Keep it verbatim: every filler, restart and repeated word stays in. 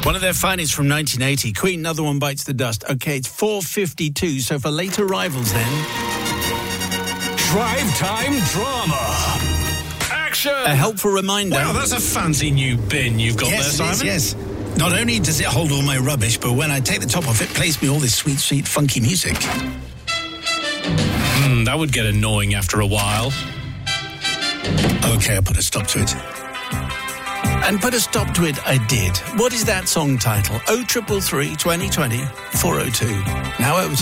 One of their finest from nineteen eighty. Queen, Another One Bites the Dust. OK, it's four fifty-two, so for late arrivals then... Drive Time Drama. Action! A helpful reminder... Wow, that's a fancy new bin you've got yes, there, Simon. Yes, yes. Not only does it hold all my rubbish, but when I take the top off, it plays me all this sweet, sweet, funky music. Hmm, that would get annoying after a while. OK, I'll put a stop to it. And put a stop to it, I did. What is that song title? oh three three, twenty twenty, four oh two. Now over to